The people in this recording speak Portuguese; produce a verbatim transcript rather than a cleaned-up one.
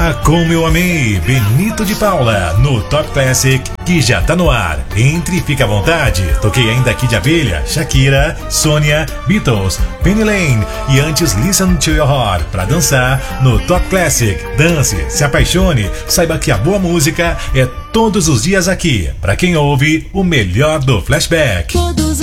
Como eu amei, Benito de Paula, no Top Classic, que já tá no ar. Entre e fica à vontade. Toquei ainda aqui de Abelha, Shakira, Sônia, Beatles, Penny Lane e antes Listen to Your Heart pra dançar no Top Classic. Dance, se apaixone, saiba que a boa música é todos os dias aqui. Pra quem ouve, o melhor do Flashback.